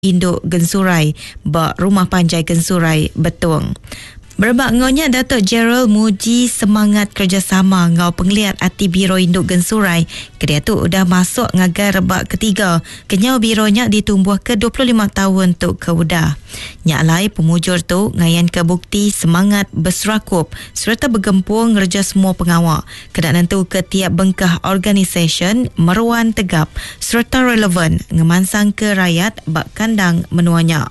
induk Gensurai bak Rumah Panjai Gensurai Betung. Berbak ngonya Datuk Gerald muji semangat kerjasama ngau penglihat ati Biro Induk Gensurai. Kedia tu udah masuk ngagai rebak ketiga. Kenyau bironya ditumbuh ke 25 tahun tu ke udah. Nyak lai pemujur tu ngayan ke bukti semangat berserakup serta bergempung ngerja semua pengawal. Kena nentu ke tiap bengkah organisasi meruan tegap serta relevan ngemansang ke rakyat bak kandang menuanya.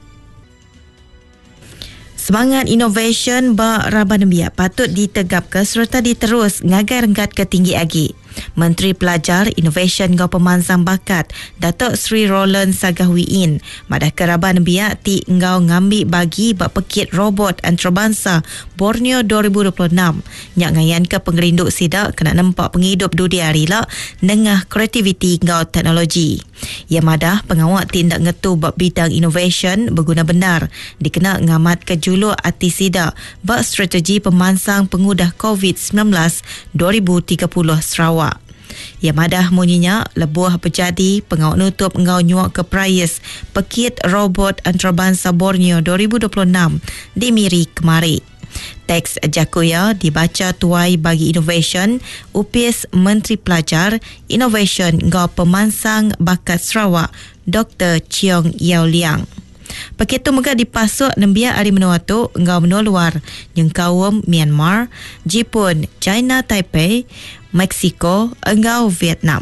Semangat innovation bak Raban Biak patut ditegapkan serta diterus ngagai renggat ke tinggi lagi. Menteri Pelajar, Innovation ngau Pemansang Bakat, Datuk Sri Roland Sagahwiin, madah ke Raban Biak ti ngau ngambil bagi bak pekit robot antarabangsa Borneo 2026. Nyak ngayan ke pengerinduk sidak kena nampak penghidup dunia hari lah nengah kreativiti ngau teknologi. Ia madah pengawak tindak ngetu bak bidang innovation berguna benar dikena ngamat ke juluk ati sidak bak strategi pemansang pengudah COVID-19 2030 Sarawak. Ia madah munyinya lebuh berjadi pengawak nutup ngau nyuak ke prize pekit robot antarabangsa Borneo 2026 di Miri kemari. Teks Jakuya dibaca tuai bagi innovation UPS Menteri Pelajar, Innovation ngau Pemansang Bakat Sarawak Dr. Cheong Yao Liang. Paket tu mega dipasuk nembia hari menua tu ngau menua luar nyengkawam Myanmar, Jepun, China Taipei, Mexico, engau Vietnam.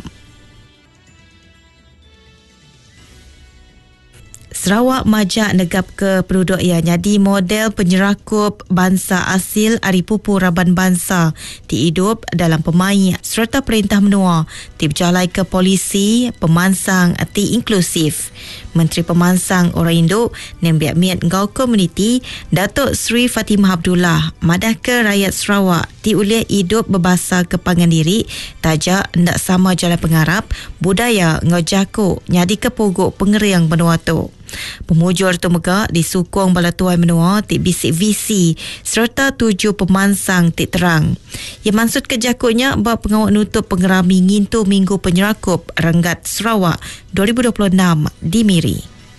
Sarawak majak negap ke penduduk ia jadi model penyerakup bangsa asil Hari Pupu Raban Bangsa dihidup dalam pemain serta perintah menua ti berjalai ke polisi pemansang ti inklusif. Menteri Pemansang Orang Induk nembiak miat ngau komuniti Datuk Sri Fatimah Abdullah madah ke rakyat Sarawak ti uliah hidup berbahasa kepangan diri tajak ndak sama jalan pengarap budaya ngau jakuk nyadi ke pogok pengeriang benua tu. Pemujur tu mega disukung bala tuai menua ti bisik visi serta 7 pemansang ti terang. Ia maksud ke jakutnya bak pengawak nutup pengerami ngintu Minggu Penyerakup Renggat Sarawak 2026 di Miri.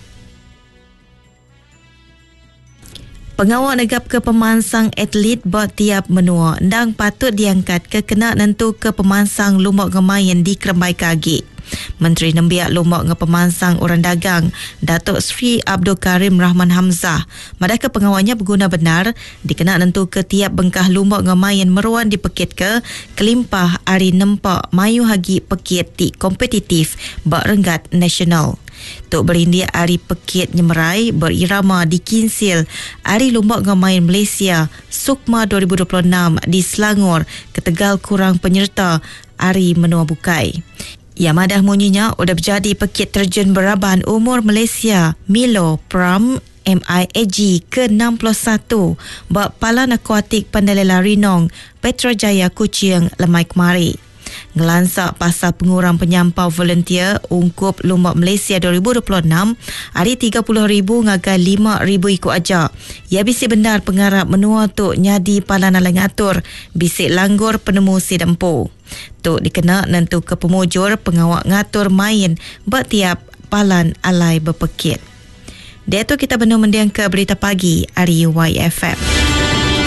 Pengawak negap ke pemansang atlet bak tiap menua ndang patut diangkat ke kena nentu ke pemansang lumbak ngemayan di Kerembai Kagi. Menteri Nembiak Lombok dengan Pemansang Orang Dagang Datuk Sri Abdul Karim Rahman Hamzah madah ke pengawalnya berguna benar dikena nentu ke tiap bengkah Lombok ngemayan meruan dipekit ke kelimpah hari nempak mayu hagi pekit ti kompetitif bak renggat nasional. Tok berindia hari pekit nyemerai berirama di Kinsil hari Lombok ngemayan Malaysia Sukma 2026 di Selangor ke Tegal kurang penyerta hari menua bukai. Ia madah munyinya udah berjadi pekit terjun beraban umur Malaysia Milo Pram MIAG ke-61 bak Palan Akuatik Pandalela Rinong Petrojaya Kuching lemai kemari. Ngelansak pasal pengurang penyampau volunteer ungkup Lombok Malaysia 2026 hari 30,000 ngagai 5,000 ikut aja. Ia bisik benar pengarap menua tu nyadi palan alai ngatur bisik langgur penemu sidempu. Tu dikena nentu ke pemujur pengawak ngatur main bak tiap palan alai berpekit. Dia tu kita benung mendiang ke berita pagi hari YFM.